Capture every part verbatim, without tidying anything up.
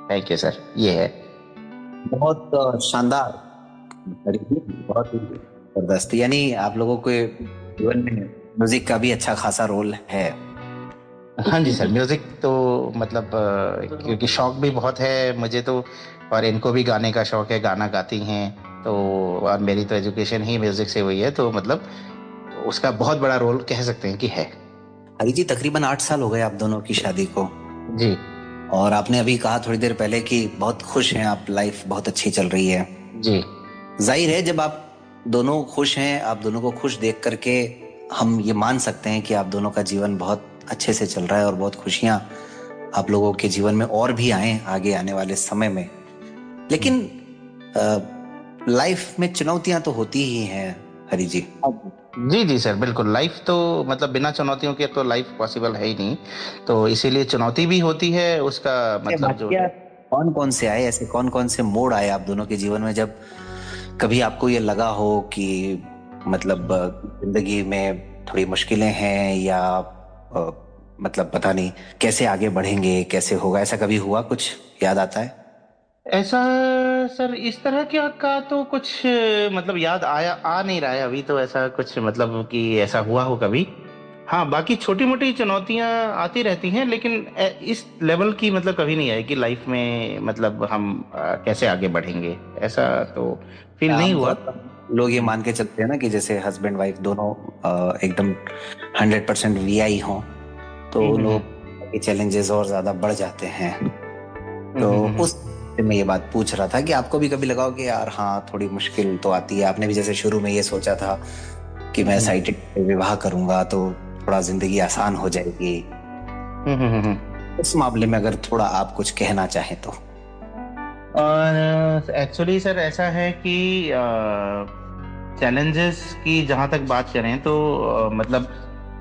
Thank you sir, ये है। बहुत अ, शानदार। अरे, बहुत ही जबरदस्त। यानी आप लोगों के जीवन में म्यूजिक का भी अच्छा खासा रोल है। हाँ जी सर, म्यूजिक तो मतलब अ, क्योंकि शौक भी बहुत है मुझे तो, और इनको भी गाने का शौक है, गाना गाती हैं तो। और मेरी तो एजुकेशन ही म्यूजिक से हुई है, तो मतलब उसका बहुत बड़ा रोल कह सकते हैं कि है। हरी जी, तकरीबन आठ साल हो गए आप दोनों की शादी को। जी। और आपने अभी कहा थोड़ी देर पहले कि बहुत खुश हैं आप, लाइफ बहुत अच्छी चल रही है। जी। जाहिर है, जब आप दोनों खुश हैं, आप दोनों को खुश देख करके हम ये मान सकते हैं कि आप दोनों का जीवन बहुत अच्छे से चल रहा है और बहुत खुशियां आप लोगों के जीवन में और भी आए आगे आने वाले समय में। हम्म। लेकिन लाइफ में चुनौतियां तो होती ही हैं हरी जी। जी जी सर, बिल्कुल। लाइफ तो मतलब बिना चुनौतियों के तो लाइफ पॉसिबल है ही नहीं, तो इसीलिए चुनौती भी होती है उसका ये मतलब जो वाकया है। कौन कौन से आए, ऐसे कौन कौन से मोड़ आए आप दोनों के जीवन में जब कभी आपको ये लगा हो कि मतलब अ, जिंदगी में थोड़ी मुश्किलें हैं, या अ, मतलब पता नहीं कैसे आगे बढ़ेंगे, कैसे होगा, ऐसा कभी हुआ? कुछ याद आता है? ऐसा सर, इस तरह क्या का तो कुछ अ, मतलब याद आया आ नहीं रहा है अभी, तो ऐसा कुछ मतलब कि ऐसा हुआ हो कभी। हाँ, बाकी छोटी मोटी चुनौतियां आती रहती हैं, लेकिन ए- इस लेवल की मतलब कभी नहीं आई कि लाइफ में मतलब हम अ, कैसे आगे बढ़ेंगे, ऐसा तो फील नहीं हुआ। आमतौर पर लोग ये मान के चलते हैं ना कि जैसे हस्बैंड वाइफ दोनों अ, एकदम हंड्रेड परसेंट वी आई हों, तो हम्म हम्म लोग के चैलेंजेस और ज्यादा बढ़ जाते हैं। हम्म तो हम्म हम्म उस मैं ये बात पूछ रहा था कि आपको भी कभी लगा हो कि यार हाँ, थोड़ी मुश्किल तो आती है। आपने भी जैसे शुरू में ये सोचा था कि मैं हम्म साइटेड पे विवाह करूंगा तो थोड़ा जिंदगी आसान हो जाएगी। हम्म हम्म हम्म हम्म। उस मामले में अगर थोड़ा आप कुछ कहना चाहें तो। और एक्चुअली सर ऐसा है कि चैलेंजेस की जहाँ तक बात करें तो अ, मतलब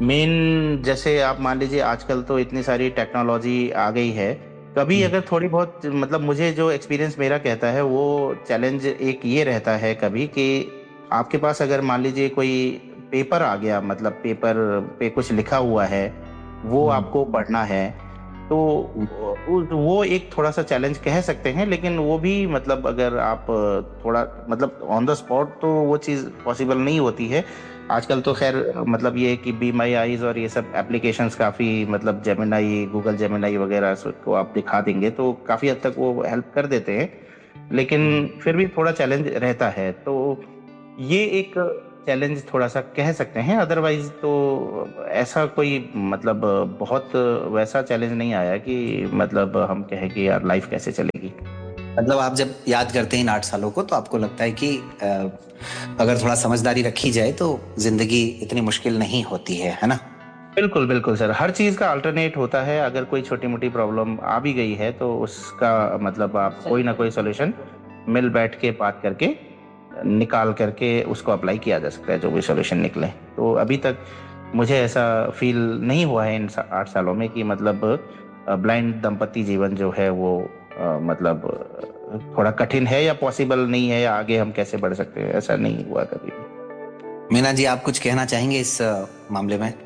मेन जैसे आप मान लीजिए आजकल तो इतनी सारी टेक्नोलॉजी आ गई है। कभी अगर थोड़ी बहुत मतलब मुझे जो एक्सपीरियंस मेरा कहता है वो चैलेंज एक ये रहता है कभी कि आपके पास अगर मान लीजिए कोई पेपर आ गया, मतलब पेपर पे कुछ लिखा हुआ है, वो हम्म। आपको पढ़ना है, तो उस वो एक थोड़ा सा चैलेंज कह सकते हैं। लेकिन वो भी मतलब अगर आप थोड़ा मतलब ऑन द स्पॉट तो वो चीज़ पॉसिबल नहीं होती है। आजकल तो खैर मतलब ये है कि बी माई आईज और ये सब एप्लीकेशंस काफ़ी मतलब जेमिनाई, गूगल जेमिनाई वगैरह को आप दिखा देंगे तो काफ़ी हद तक वो हेल्प कर देते हैं। लेकिन फिर भी थोड़ा चैलेंज रहता है, तो ये एक चैलेंज थोड़ा सा कह सकते हैं। अदरवाइज तो ऐसा कोई मतलब बहुत वैसा चैलेंज नहीं आया कि मतलब हम कहें कि यार लाइफ कैसे चलेगी। मतलब आप जब याद करते हैं इन आठ सालों को तो आपको लगता है कि अ, अगर थोड़ा समझदारी रखी जाए तो जिंदगी इतनी मुश्किल नहीं होती है है ना? बिल्कुल बिल्कुल सर, हर चीज का अल्टरनेट होता है। अगर कोई छोटी मोटी प्रॉब्लम आ भी गई है तो उसका मतलब आप कोई ना कोई सोल्यूशन मिल बैठ के बात करके निकाल करके उसको अप्लाई किया जा सकता है, जो भी सोल्यूशन निकले। तो अभी तक मुझे ऐसा फील नहीं हुआ है इन सा- आठ सालों में कि मतलब ब्लाइंड दंपति जीवन जो है वो अ, मतलब अ, थोड़ा कठिन है या पॉसिबल नहीं है, या आगे हम कैसे बढ़ सकते हैं, ऐसा नहीं हुआ कभी भी। मीना जी, आप कुछ कहना चाहेंगे इस अ, मामले में?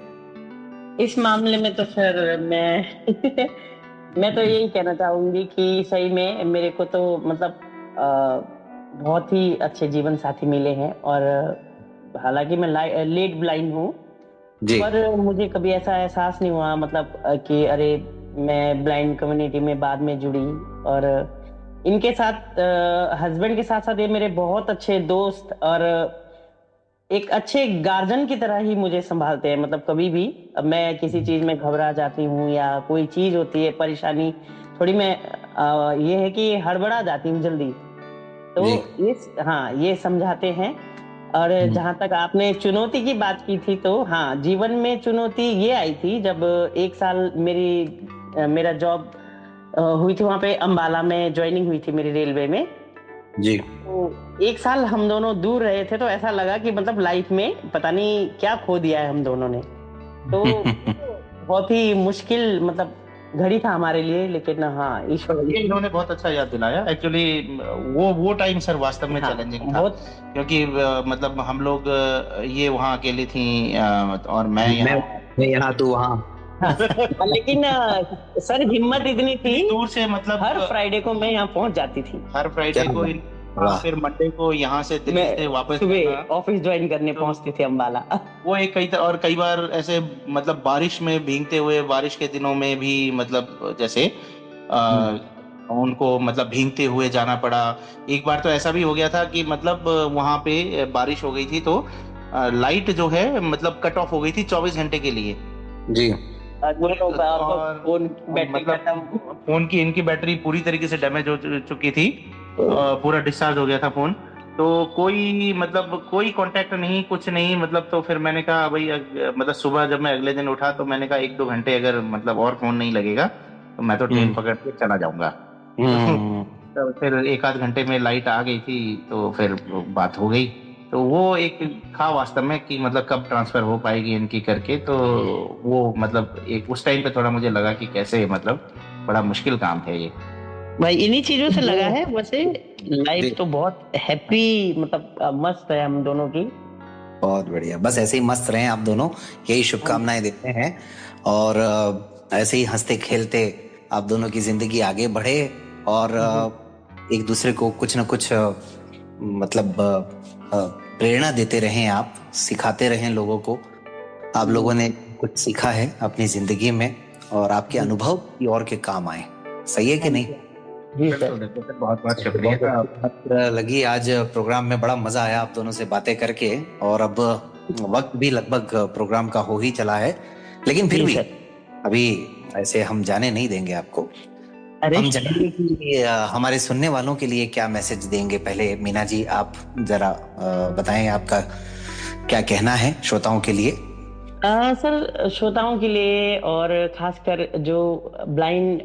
इस मामले में तो सर मैं मैं तो यही कहना चाहूंगी कि सही में मेरे को तो मतलब अ, बहुत ही अच्छे जीवन साथी मिले हैं। और हालांकि मैं लेट ब्लाइंड हूँ, जी। पर मुझे कभी ऐसा एहसास नहीं हुआ मतलब अ, कि अरे मैं ब्लाइंड कम्युनिटी में बाद में जुड़ी। और इनके साथ हस्बैंड के साथ साथ ये मेरे बहुत अच्छे दोस्त और एक अच्छे गार्जियन की तरह ही मुझे संभालते हैं। मतलब कभी भी अब मैं किसी चीज में घबरा जाती हूँ या कोई चीज होती है परेशानी, थोड़ी मैं अ, ये है कि हड़बड़ा जाती हूँ जल्दी, तो जी। ये हाँ ये समझाते हैं। और हम्म। जहां तक आपने चुनौती की बात की थी, तो हाँ जीवन में चुनौती ये आई थी जब एक साल मेरी अ, मेरा जॉब हुई थी वहां पे अंबाला में, ज्वाइनिंग हुई थी मेरी रेलवे में। जी। तो एक साल हम दोनों दूर रहे थे, तो ऐसा लगा कि मतलब लाइफ में पता नहीं क्या खो दिया है हम दोनों ने। तो बहुत ही मुश्किल मतलब घड़ी था हमारे लिए, लेकिन हाँ ईश्वर ये इन्होंने बहुत अच्छा याद दिलाया एक्चुअली। वो वो टाइम सर वास्तव में हाँ चैलेंजिंग था, बहुत क्योंकि अ, मतलब हम लोग अ, ये वहाँ अकेली थी, अ, और मैं मैं यहाँ। मैं यहाँ, तू वहाँ। लेकिन अ, सर हिम्मत इतनी थी, दूर से मतलब हर फ्राइडे को मैं यहाँ पहुंच जाती थी। हर फ्राइडे को इन- वाह। फिर मंडे को यहाँ से दिल्ली से मैं वापस सुबह जाना। ऑफिस ज्वाइन करने तो पहुंचती थी अम्बाला। वो एक कई और कई बार ऐसे मतलब बारिश में भीगते हुए, बारिश के दिनों में भी मतलब जैसे आ, उनको मतलब भीगते हुए जाना पड़ा। एक बार तो ऐसा भी हो गया था कि मतलब वहां पे बारिश हो गई थी तो आ, लाइट जो है मतलब कट ऑफ हो गई थी चौबीस घंटे के लिए जी। और वो लोग आपको और फोन की बैटरी मतलब खत्म। फोन की इनकी बैटरी पूरी तरीके से डैमेज हो चु- चुकी थी। अ, पूरा डिस्चार्ज हो गया था फोन। तो कोई मतलब कोई कांटेक्ट नहीं, कुछ नहीं मतलब। तो फिर मैंने कहा भाई अग- मतलब सुबह जब मैं अगले दिन उठा तो मैंने कहा एक दो घंटे अगर मतलब और फोन नहीं लगेगा तो मैं तो ट्रेन हम्म पकड़ के चला जाऊंगा। तो, हम्म तो फिर एक आध घंटे में लाइट आ गई थी तो फिर वो बात हो गई। तो वो एक था वास्तव में कि मतलब कब ट्रांसफर हो पाएगी इनकी करके। तो वो मतलब एक उस टाइम पे थोड़ा मुझे लगा कि कैसे मतलब बड़ा मुश्किल काम है ये। भाई इन्हीं चीजों से लगा है। वैसे जी। लाइफ तो बहुत हैप्पी मतलब अ, मस्त है हम दोनों की। बहुत बढ़िया, बस ऐसे ही मस्त रहें आप दोनों, यही शुभकामनाएं देते हैं। और अ, ऐसे ही हंसते खेलते आप दोनों की जिंदगी आगे बढ़े और अ, एक दूसरे को कुछ ना कुछ अ, मतलब अ, अ, प्रेरणा देते रहें, आप सिखाते रहें लोगों को। आप लोगों ने कुछ सीखा है अपनी जिंदगी में और आपके अनुभव की और के काम आए। सही है कि नहीं? जी बिल्कुल सर। बिल्कुल सर, बहुत बहुत चलिए, शुक्रिया बहुत अच्छी आप। बात लगी आज प्रोग्राम में, बड़ा मजा आया आप दोनों से बातें करके। और अब वक्त भी लगभग प्रोग्राम का हो ही चला है, लेकिन फिर जी भी सर। अभी ऐसे हम जाने नहीं देंगे आपको। अरे हम जानेंगे कि अ, हमारे सुनने वालों के लिए क्या मैसेज देंगे। पहले मीना जी आप जरा अ, बताएं आपका क्या कहना है श्रोताओं के लिए। आ, सर श्रोताओं के लिए और खासकर जो ब्लाइंड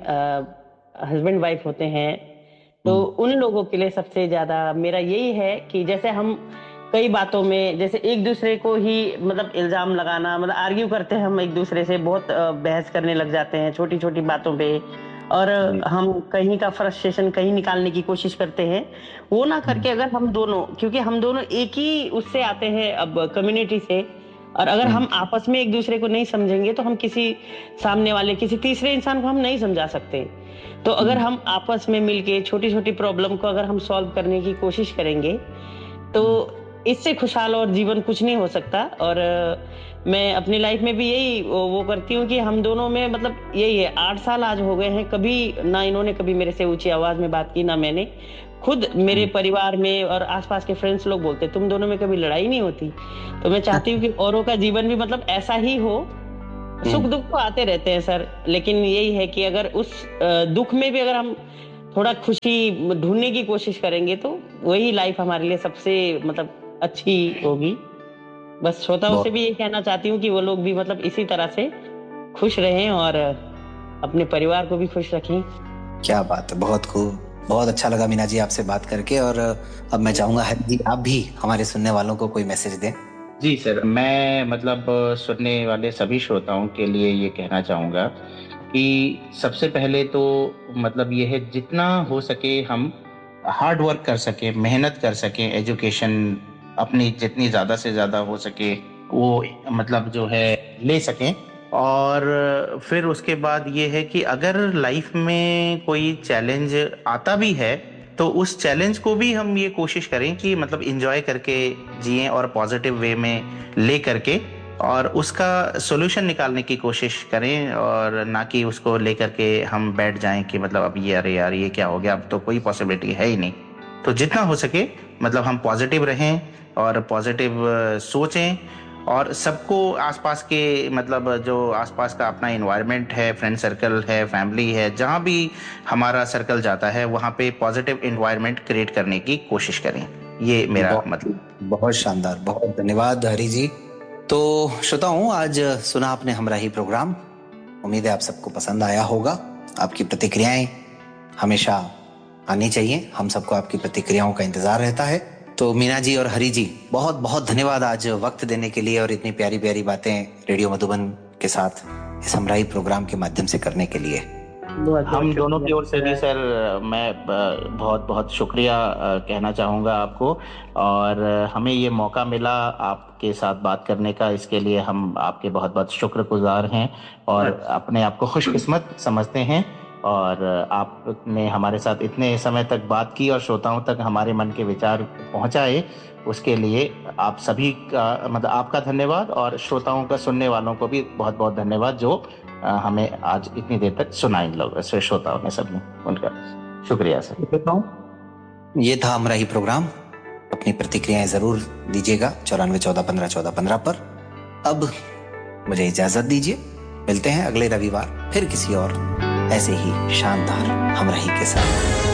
हस्बैंड वाइफ होते हैं तो उन लोगों के लिए सबसे ज्यादा मेरा यही है कि जैसे हम कई बातों में जैसे एक दूसरे को ही मतलब इल्जाम लगाना, मतलब आर्ग्यू करते हैं हम एक दूसरे से, बहुत अ, बहस करने लग जाते हैं छोटी छोटी बातों पे। और हम कहीं का फ्रस्ट्रेशन कहीं निकालने की कोशिश करते हैं। वो ना करके अगर हम दोनों, क्योंकि हम दोनों एक ही उससे आते हैं अब कम्युनिटी से, और अगर हम आपस में एक दूसरे को नहीं समझेंगे तो हम किसी सामने वाले किसी तीसरे इंसान को हम नहीं समझा सकते। तो अगर हम आपस में मिलके छोटी छोटी प्रॉब्लम को अगर हम सॉल्व करने की कोशिश करेंगे तो इससे खुशहाल और जीवन कुछ नहीं हो सकता। और अ, मैं अपनी लाइफ में भी यही वो वो करती हूँ कि हम दोनों में मतलब यही है, आठ साल आज हो गए हैं, कभी ना इन्होंने कभी मेरे से ऊंची आवाज में बात की ना मैंने। खुद मेरे परिवार में और आसपास के फ्रेंड्स लोग बोलते तुम दोनों में कभी लड़ाई नहीं होती। तो मैं चाहती हूँ कि औरों का जीवन भी मतलब ऐसा ही हो। सुख दुख तो आते रहते हैं सर, लेकिन यही है कि अगर उस अ, दुख में भी अगर हम थोड़ा खुशी ढूंढने की कोशिश करेंगे तो वही लाइफ हमारे लिए सबसे मतलब अच्छी होगी। बस श्रोताओं से बहुत भी ये कहना चाहती हूँ कि वो लोग भी मतलब इसी तरह से खुश रहें और अपने परिवार को भी खुश रखें। क्या बात है, बहुत खूब, बहुत अच्छा लगा मीना जी आपसे बात करके। और अब मैं चाहूंगा हरि जी आप भी हमारे सुनने वालों को कोई मैसेज दें। जी सर, मैं मतलब सुनने वाले सभी श्रोताओं के लिए ये कहना चाहूँगा कि सबसे पहले तो मतलब ये है जितना हो सके हम हार्ड वर्क कर सके, मेहनत कर सके, एजुकेशन अपनी जितनी ज़्यादा से ज़्यादा हो सके वो मतलब जो है ले सकें। और फिर उसके बाद ये है कि अगर लाइफ में कोई चैलेंज आता भी है तो उस चैलेंज को भी हम ये कोशिश करें कि मतलब इंजॉय करके जिएं और पॉजिटिव वे में ले करके और उसका सॉल्यूशन निकालने की कोशिश करें, और ना कि उसको लेकर के हम बैठ जाएं कि मतलब अब ये अरे यार ये क्या हो गया, अब तो कोई पॉसिबिलिटी है ही नहीं। तो जितना हो सके मतलब हम पॉजिटिव रहें और पॉजिटिव सोचें। और सबको आसपास के मतलब जो आसपास का अपना इन्वायरमेंट है, फ्रेंड सर्कल है, फैमिली है, जहाँ भी हमारा सर्कल जाता है वहाँ पे पॉजिटिव इन्वायरमेंट क्रिएट करने की कोशिश करें। ये मेरा बहुत मतलब। बहुत शानदार, बहुत धन्यवाद हरि जी। तो श्रोताओं, आज सुना आपने हमारा ही प्रोग्राम। उम्मीद है आप सबको पसंद आया होगा। आपकी प्रतिक्रियाएं हमेशा आनी चाहिए, हम सबको आपकी प्रतिक्रियाओं का इंतजार रहता है। तो मीना जी और हरि जी बहुत बहुत धन्यवाद आज वक्त देने के लिए और इतनी प्यारी प्यारी बातें रेडियो मधुबन के साथ इस हमराही प्रोग्राम के माध्यम से करने के लिए। बहुत बहुत हम दोनों की शुक्रिया ओर से भी सर, मैं अ, बहुत बहुत शुक्रिया अ, कहना चाहूँगा आपको। और अ, हमें ये मौका मिला आपके साथ बात करने का, इसके लिए हम आपके बहुत बहुत शुक्रगुजार हैं और अपने आप को खुशकिस्मत समझते हैं। और अ, आपने हमारे साथ इतने समय तक बात की और श्रोताओं तक हमारे मन के विचार पहुंचाए, उसके लिए आप सभी का मतलब आपका धन्यवाद, और श्रोताओं का, सुनने वालों को भी बहुत बहुत धन्यवाद, जो अ, हमें आज इतनी देर तक सुना इन लोग ऐसे श्रोताओं ने, सबने, उनका शुक्रिया सर। ये था हमारा ही प्रोग्राम। अपनी प्रतिक्रियाएं जरूर दीजिएगा चौरानवे चौदह पंद्रह चौदह पंद्रह पर। अब मुझे इजाजत दीजिए, मिलते हैं अगले रविवार फिर किसी और ऐसे ही शानदार हमराही के साथ।